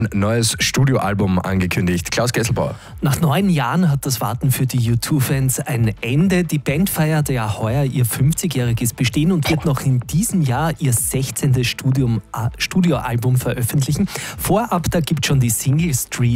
neues Studioalbum angekündigt. Klaus Gesselbauer. Nach 9 Jahren hat das Warten für die U2-Fans ein Ende. Die Band feiert ja heuer ihr 50-jähriges Bestehen und wird noch in diesem Jahr ihr 16. Studioalbum veröffentlichen. Vorab, da gibt schon die Single Street